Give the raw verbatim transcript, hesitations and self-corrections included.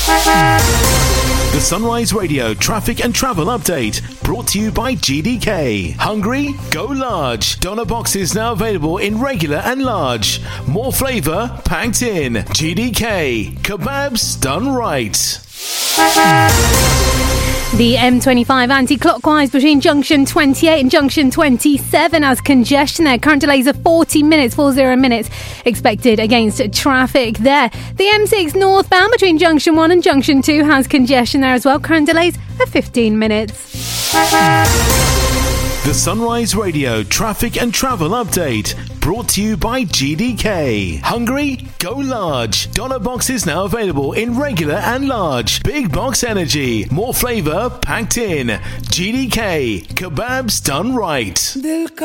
The Sunrise Radio traffic and travel update brought to you by G D K. Hungry? Go large. Doner boxes now available in regular and large. More flavour packed in. G D K. Kebabs done right. The M twenty-five anti-clockwise between junction twenty-eight and junction twenty-seven has congestion there. Current delays of forty minutes, forty minutes expected against traffic there. The M six northbound between junction one and junction two has congestion there as well. Current delays of fifteen minutes. The Sunrise Radio traffic and travel update brought to you by G D K. Hungry? Go large. Doner boxes now available in regular and large. Big box energy. More flavour packed in. G D K. Kebabs done right.